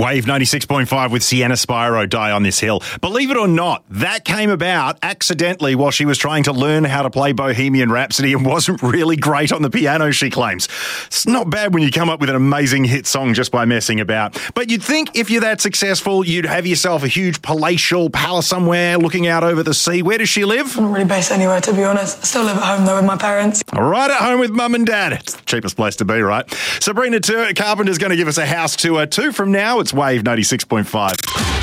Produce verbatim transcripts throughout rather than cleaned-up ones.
Wave ninety-six point five with Sienna Spyro, Die on This Hill. Believe it or not, that came about accidentally while she was trying to learn how to play Bohemian Rhapsody and wasn't really great on the piano, she claims. It's not bad when you come up with an amazing hit song just by messing about. But you'd think if you're that successful, you'd have yourself a huge palatial palace somewhere looking out over the sea. Where does she live? I'm not really based anywhere, to be honest. I still live at home, though, with my parents. Right at home with mum and dad. It's the cheapest place to be, right? Sabrina Tur- Carpenter's going to give us a house tour two from now. It's Wave ninety-six point five.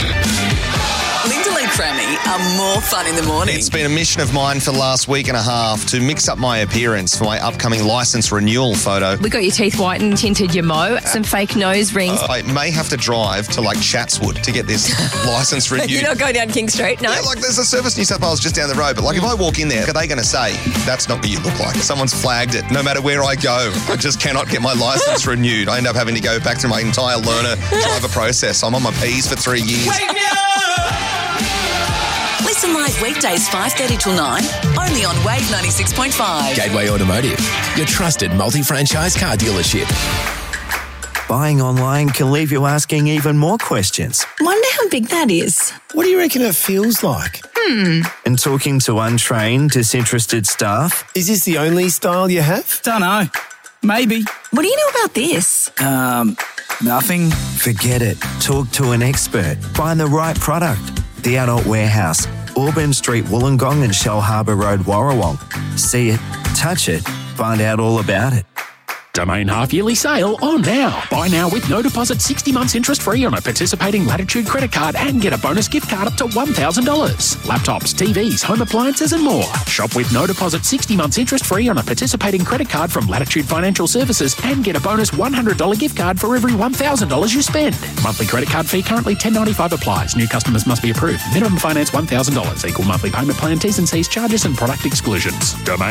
Linda Lee Crammy are more fun in the morning. It's been a mission of mine for the last week and a half to mix up my appearance for my upcoming licence renewal photo. We got your teeth whitened, tinted your mo, some fake nose rings. Uh, I may have to drive to like Chatswood to get this licence renewed. You're not going down King Street, no? Yeah, like there's a Service New South Wales just down the road, but like if I walk in there, are they going to say, that's not what you look like? Someone's flagged it. No matter where I go, I just cannot get my licence renewed. I end up having to go back through my entire learner driver process. I'm on my P's for three years. Wake me up! Listen live weekdays five thirty till nine, only on Wave ninety-six point five. Gateway Automotive, your trusted multi-franchise car dealership. Buying online can leave you asking even more questions. Wonder how big that is. What do you reckon it feels like? Hmm. And talking to untrained, disinterested staff. Is this the only style you have? Dunno. Maybe. What do you know about this? Um, nothing. Forget it. Talk to an expert. Find the right product. The Adult Warehouse, Auburn Street, Wollongong and Shell Harbour Road, Warrawong. See it, touch it, find out all about it. Domain half-yearly sale on now. Buy now with no deposit, sixty months interest-free on a participating Latitude credit card and get a bonus gift card up to one thousand dollars. Laptops, T Vs, home appliances and more. Shop with no deposit, sixty months interest-free on a participating credit card from Latitude Financial Services and get a bonus one hundred dollars gift card for every one thousand dollars you spend. Monthly credit card fee currently ten dollars ninety-five applies. New customers must be approved. Minimum finance one thousand dollars. Equal monthly payment plan, T's and C's, charges and product exclusions. Domain